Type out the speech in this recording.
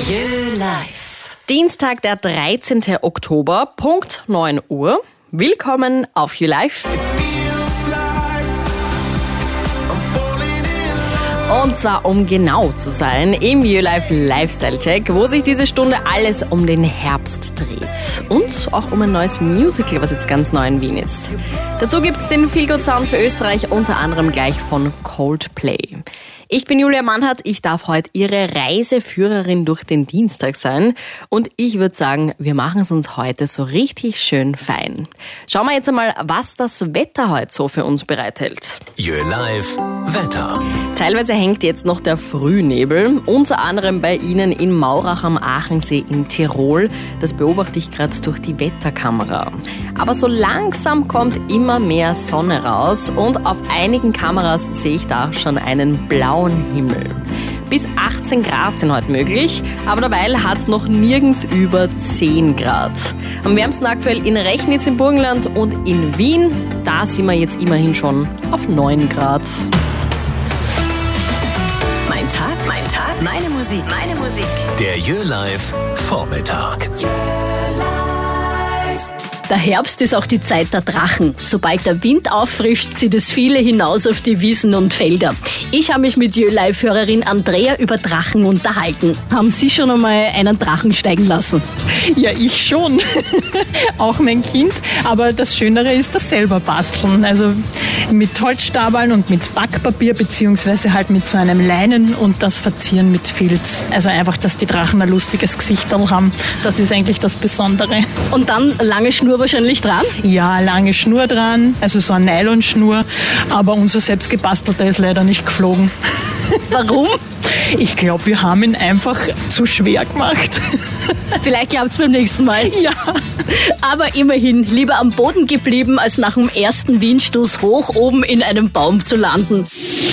Live. Dienstag, der 13. Oktober, Punkt 9 Uhr. Willkommen auf You Live. Und zwar, um genau zu sein, im You Live Lifestyle Check, wo sich diese Stunde alles um den Herbst dreht. Und auch um ein neues Musical, was jetzt ganz neu in Wien ist. Dazu gibt's den Feelgood Sound für Österreich, unter anderem gleich von Coldplay. Ich bin Julia Mannhardt, ich darf heute Ihre Reiseführerin durch den Dienstag sein. Und ich würde sagen, wir machen es uns heute so richtig schön fein. Schauen wir jetzt einmal, was das Wetter heute so für uns bereithält. You Live Wetter. Teilweise hängt jetzt noch der Frühnebel, unter anderem bei Ihnen in Maurach am Aachensee in Tirol. Das beobachte ich gerade durch die Wetterkamera. Aber so langsam kommt immer mehr Sonne raus und auf einigen Kameras sehe ich da schon einen blauen Himmel. Bis 18 Grad sind heute möglich, aber dabei hat es noch nirgends über 10 Grad. Am wärmsten aktuell in Rechnitz im Burgenland und in Wien, da sind wir jetzt immerhin schon auf 9 Grad. Mein Tag, meine Musik. Der You Live Vormittag. Der Herbst ist auch die Zeit der Drachen. Sobald der Wind auffrischt, zieht es viele hinaus auf die Wiesen und Felder. Ich habe mich mit You-Live-Hörerin Andrea über Drachen unterhalten. Haben Sie schon einmal einen Drachen steigen lassen? Ja, ich schon. Auch mein Kind. Aber das Schönere ist das selber basteln. Also mit Holzstabeln und mit Backpapier beziehungsweise halt mit so einem Leinen und das Verzieren mit Filz. Also einfach, dass die Drachen ein lustiges Gesicht haben. Das ist eigentlich das Besondere. Und dann lange Schnur wahrscheinlich dran? Ja, lange Schnur dran, also so eine Nylonschnur. Aber unser selbstgebastelter ist leider nicht geflogen. Warum? Ich glaube, wir haben ihn einfach zu schwer gemacht. Vielleicht klappt's beim nächsten Mal. Ja. Aber immerhin lieber am Boden geblieben, als nach dem ersten Windstoß hoch oben in einem Baum zu landen.